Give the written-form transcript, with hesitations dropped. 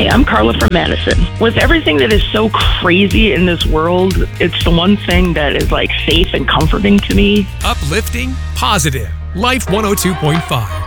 Hi, I'm Carla from Madison. With everything that is so crazy in this world, it's the one thing that is like safe and comforting to me. Uplifting, positive. Life 102.5.